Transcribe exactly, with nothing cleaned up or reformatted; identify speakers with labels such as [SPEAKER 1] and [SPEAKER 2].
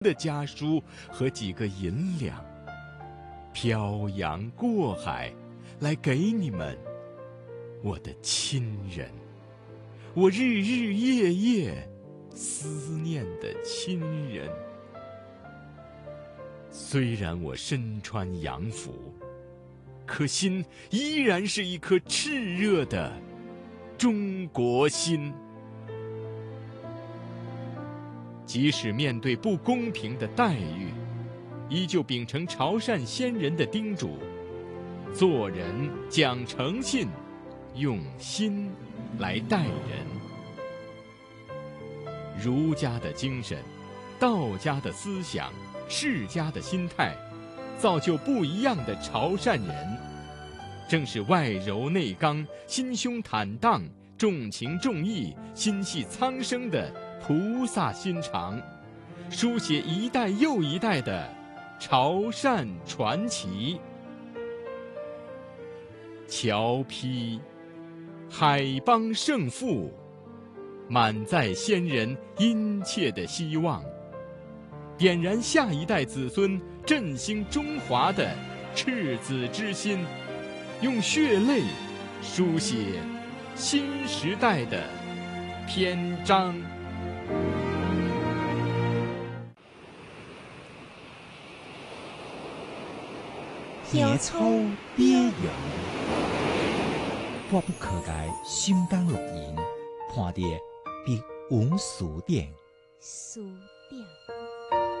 [SPEAKER 1] 的家书和几个银两，漂洋过海来给你们，我的亲人，我日日夜夜思念的亲人。虽然我身穿洋服，可心依然是一颗炽热的中国心。即使面对不公平的待遇，依旧秉承潮汕先人的叮嘱，做人讲诚信，用心来待人。儒家的精神，道家的思想，释家的心态，造就不一样的潮汕人。正是外柔内刚、心胸坦荡、重情重义、心系苍生的菩萨心肠，书写一代又一代的潮汕传奇。侨批海邦盛富，满载先人殷切的希望，点燃下一代子孙振兴中华的赤子之心，用血泪书写新时代的篇章。
[SPEAKER 2] 野草边缘，我不可改心肝录音，看的比文书店。
[SPEAKER 3] 书店。